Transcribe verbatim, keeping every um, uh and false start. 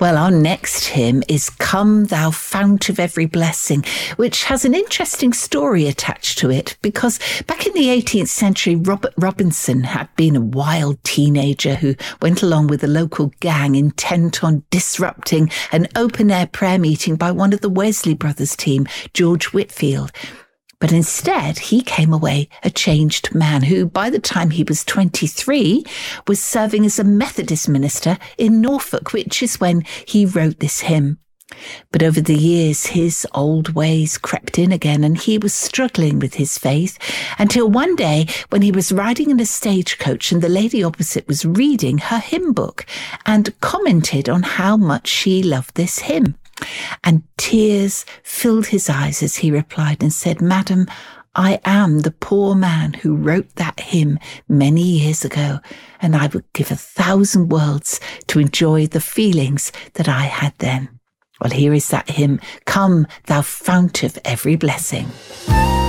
Well, our next hymn is Come Thou Fount of Every Blessing, which has an interesting story attached to it because back in the eighteenth century, Robert Robinson had been a wild teenager who went along with a local gang intent on disrupting an open-air prayer meeting by one of the Wesley Brothers team, George Whitfield. But instead, he came away a changed man who, by the time he was twenty-three, was serving as a Methodist minister in Norfolk, which is when he wrote this hymn. But over the years, his old ways crept in again, and he was struggling with his faith until one day when he was riding in a stagecoach and the lady opposite was reading her hymn book and commented on how much she loved this hymn. And tears filled his eyes as he replied and said, "Madam, I am the poor man who wrote that hymn many years ago, and I would give a thousand worlds to enjoy the feelings that I had then." Well, here is that hymn, Come Thou Fount of Every Blessing.